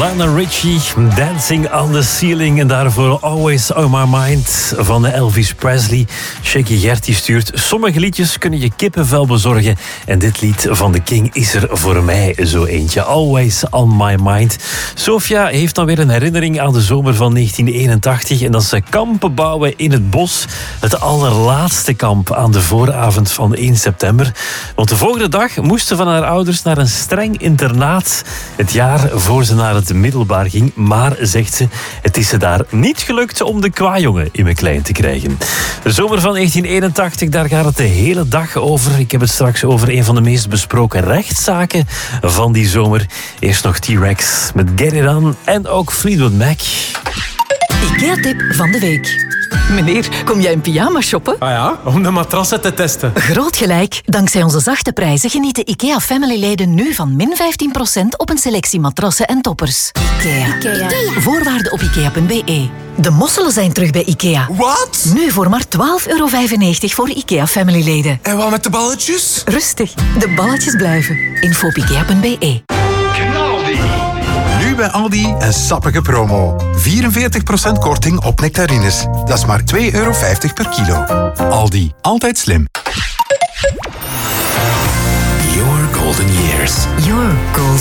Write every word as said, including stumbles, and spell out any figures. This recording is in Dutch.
Lionel Richie, Dancing on the Ceiling. En daarvoor Always on My Mind van Elvis Presley. Shaky Gertie stuurt: sommige liedjes kunnen je kippenvel bezorgen. En dit lied van The King is er voor mij zo eentje. Always on My Mind. Sofia heeft dan weer een herinnering aan de zomer van negentien eenentachtig. En dat ze kampen bouwen in het bos. Het allerlaatste kamp aan de vooravond van één september. Want de volgende dag moest ze van haar ouders naar een streng internaat. Het jaar voor ze naar het middelbaar ging. Maar, zegt ze, het is ze daar niet gelukt om de kwajongen in mijn klein te krijgen. De zomer van negentien eenentachtig, daar gaat het de hele dag over. Ik heb het straks over een van de meest besproken rechtszaken van die zomer. Eerst nog T-Rex met Get It On en ook Fleetwood Mac. IKEA-tip van de week. Meneer, kom jij in pyjama shoppen? Ah ja, om de matrassen te testen. Groot gelijk. Dankzij onze zachte prijzen genieten IKEA-family-leden nu van min vijftien procent op een selectie matrassen en toppers. IKEA. IKEA. Voorwaarden op ikea punt b e. De mosselen zijn terug bij IKEA. Wat? Nu voor maar twaalf euro vijfennegentig voor IKEA-family-leden. En wat met de balletjes? Rustig, de balletjes blijven. Info op ikea punt b e. Nu bij Aldi een sappige promo. vierenveertig procent korting op nectarines. Dat is maar twee euro vijftig per kilo. Aldi, altijd slim. Your golden years. Your golden